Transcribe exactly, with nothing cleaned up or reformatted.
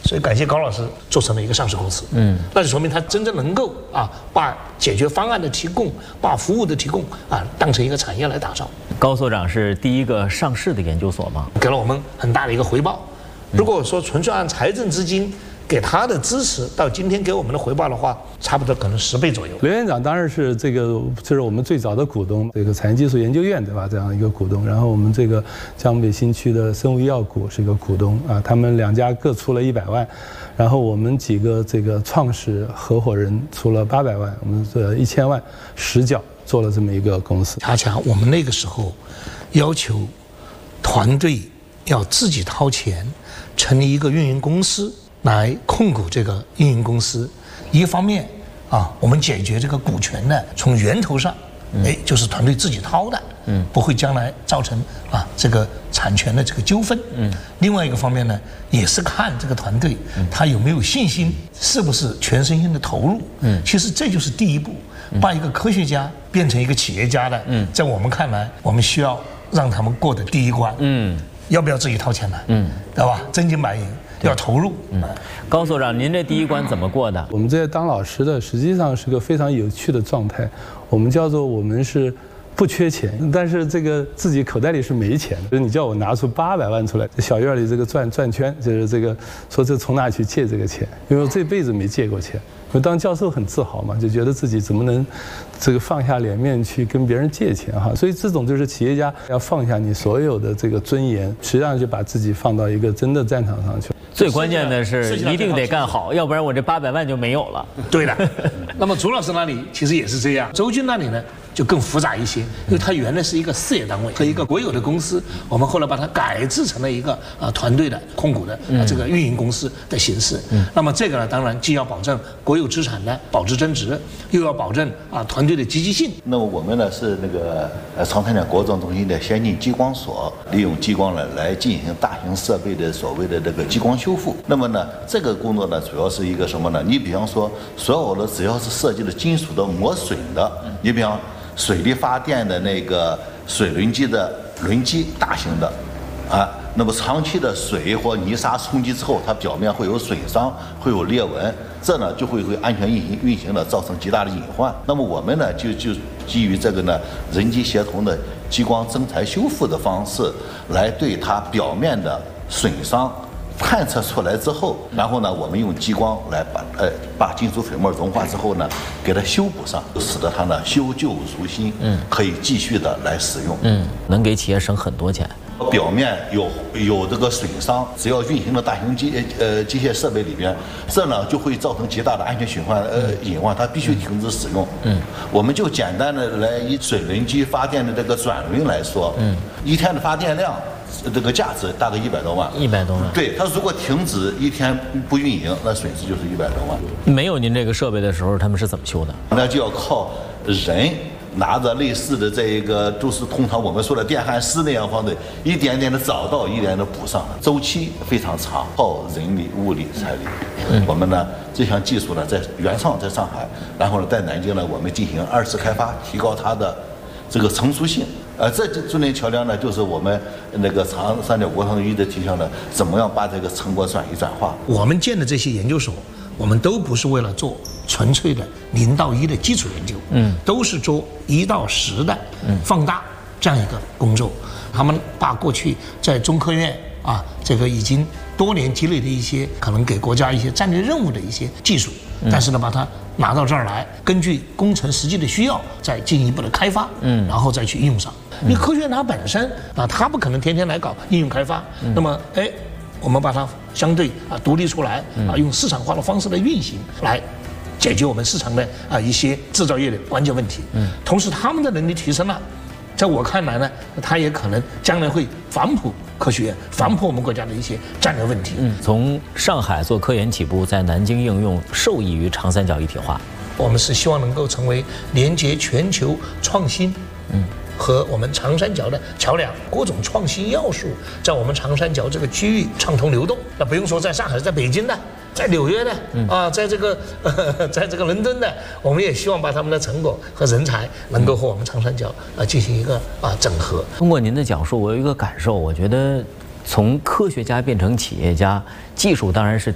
所以感谢高老师做成了一个上市公司，嗯，那就说明他真正能够啊把解决方案的提供、把服务的提供啊当成一个产业来打造。 高所长是第一个上市的研究所吗？ 给了我们很大的一个回报。如果说纯粹按财政资金给他的支持，到今天给我们的回报的话，差不多可能十倍左右。 刘院长当然是这个，这是我们最早的股东，这个产业技术研究院，对吧？这样一个股东。然后我们这个江北新区的生物医药股是一个股东啊，他们两家各出了一百万，然后我们几个这个创始合伙人出了八百万，我们这一千万实缴做了这么一个公司。 恰恰我们那个时候要求团队要自己掏钱，成立一个运营公司。来控股这个运营公司，一方面啊，我们解决这个股权呢，从源头上，哎，就是团队自己掏的，嗯，不会将来造成啊这个产权的这个纠纷，嗯。另外一个方面呢，也是看这个团队他有没有信心，是不是全身心的投入，嗯。其实这就是第一步，把一个科学家变成一个企业家的，嗯，在我们看来，我们需要让他们过的第一关，嗯，要不要自己掏钱来，嗯，对吧？真金白银。要投入。嗯， 高所长，您这第一关怎么过的？ 我们这些当老师的，实际上是个非常有趣的状态。我们叫做我们是不缺钱，但是这个自己口袋里是没钱的。就是你叫我拿出八百万出来，小院里这个转转圈，就是这个说这从哪去借这个钱？因为我这辈子没借过钱。因为当教授很自豪嘛，就觉得自己怎么能这个放下脸面去跟别人借钱哈，所以这种就是企业家要放下你所有的这个尊严，实际上就把自己放到一个真的战场上去。 最关键的是一定得干好，要不然我这八百万就没有了。 对的。那么朱老师那里其实也是这样，周军那里呢就更复杂一些，因为它原来是一个事业单位和一个国有的公司，我们后来把它改制成了一个啊团队的控股的啊这个运营公司的形式。嗯。那么这个呢，当然既要保证国有资产的保值增值，又要保证啊团队的积极性。 那么我们呢是那个呃长三角国政中心的先进激光所，利用激光呢来进行大型设备的所谓的这个激光修复。那么呢这个工作呢主要是一个什么呢？你比方说所有的只要是涉及的金属的磨损的，你比方水力发电的那个水轮机的轮机大型的，啊，那么长期的水或泥沙冲击之后，它表面会有损伤，会有裂纹，这呢就会对安全运行运行呢造成极大的隐患。那么我们呢就就基于这个呢人机协同的激光增材修复的方式，来对它表面的损伤探测出来之后，然后呢，我们用激光来把呃把金属粉末融化之后呢，给它修补上，使得它呢修旧如新，嗯，可以继续的来使用， 嗯，能给企业省很多钱。 表面有有这个损伤，只要运行的大型机呃机械设备里边，这呢就会造成极大的安全隐患呃隐患，它必须停止使用。嗯，我们就简单的来以水轮机发电的这个转轮来说，嗯，一天的发电量。这个价值大概一百多万， 一百多万。 对，它如果停止一天不运营，那损失就是一百多万。 没有您这个设备的时候，他们是怎么修的？ 那就要靠人拿着类似的这一个，就是通常我们说的电焊师那样方式，一点点的找到，一点点的补上，周期非常长，靠人力、物力、财力。嗯，我们呢这项技术呢在原创在上海，然后呢在南京呢我们进行二次开发，提高它的这个成熟性。呃，这中间桥梁呢，就是我们那个长三角国商一的提倡呢，怎么样把这个成果转移转化？ 我们建的这些研究所，我们都不是为了做纯粹的零到一的基础研究，嗯，都是做一到十的放大这样一个工作。他们把过去在中科院啊，这个已经多年积累的一些可能给国家一些战略任务的一些技术，但是呢，把它拿到这儿来，根据工程实际的需要，再进一步的开发，嗯，然后再去应用上。你科学院它本身啊，它不可能天天来搞应用开发，那么哎，我们把它相对啊独立出来啊，用市场化的方式来运行，来解决我们市场的啊一些制造业的关键问题。嗯，同时他们的能力提升了，在我看来呢，它也可能将来会反哺科学院，反哺我们国家的一些战略问题。 嗯，从上海做科研起步，在南京应用，受益于长三角一体化。 我们是希望能够成为连接全球创新，嗯。和我们长三角的桥梁，各种创新要素在我们长三角这个区域畅通流动。那不用说在上海、在北京的、在纽约的啊，在这个、呃、在这个伦敦的，我们也希望把他们的成果和人才能够和我们长三角啊进行一个啊整合。 通过您的讲述，我有一个感受，我觉得从科学家变成企业家，技术当然是